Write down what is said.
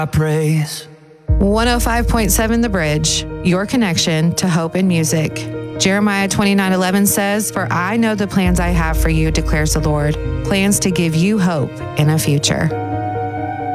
I praise. 105.7 The Bridge, your connection to hope and music. Jeremiah 29:11 says, "For I know the plans I have for you, declares the Lord, plans to give you hope in a future."